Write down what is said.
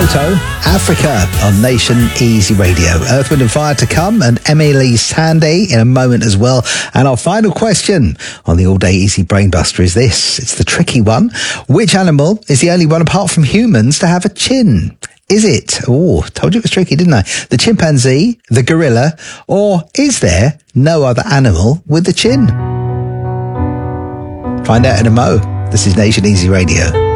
Toto, Africa on Nation Easy Radio. Earth, Wind and Fire to come, and Emily Sandé in a moment as well. And our final question on the All Day Easy Brain Buster is this. It's the tricky one. Which animal is the only one apart from humans to have a chin? Is it, told you it was tricky, didn't I? The chimpanzee, the gorilla, or is there no other animal with a chin? Find out in a mo. This is Nation Easy Radio.